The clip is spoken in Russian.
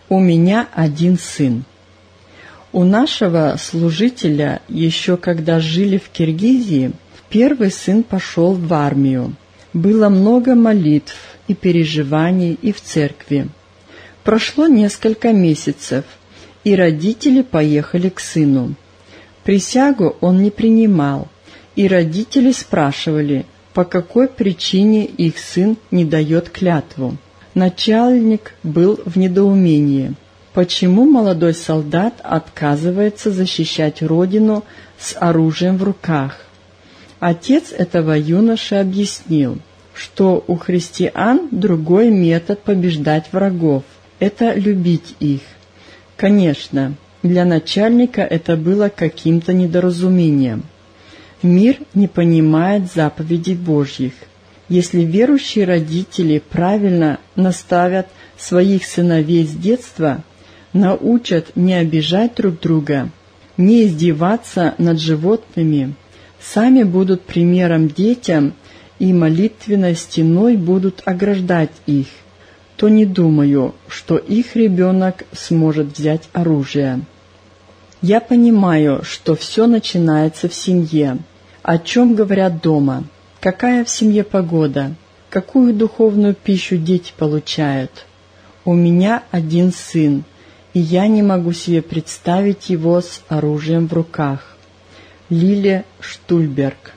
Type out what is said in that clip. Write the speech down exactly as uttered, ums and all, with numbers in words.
У меня один сын. У нашего служителя, еще когда жили в Киргизии, первый сын пошел в армию. Было много молитв и переживаний и в церкви. Прошло несколько месяцев, и родители поехали к сыну. Присягу он не принимал, и родители спрашивали, по какой причине их сын не дает клятву. Начальник был в недоумении. Почему молодой солдат отказывается защищать родину с оружием в руках? Отец этого юноши объяснил, что у христиан другой метод побеждать врагов – это любить их. Конечно, для начальника это было каким-то недоразумением. Мир не понимает заповедей Божьих. Если верующие родители правильно наставят своих сыновей с детства, научат не обижать друг друга, не издеваться над животными, сами будут примером детям и молитвенной стеной будут ограждать их, то не думаю, что их ребенок сможет взять оружие. Я понимаю, что все начинается в семье. О чем говорят дома? Какая в семье погода? Какую духовную пищу дети получают? У меня один сын, и я не могу себе представить его с оружием в руках. Лилия Штульберг.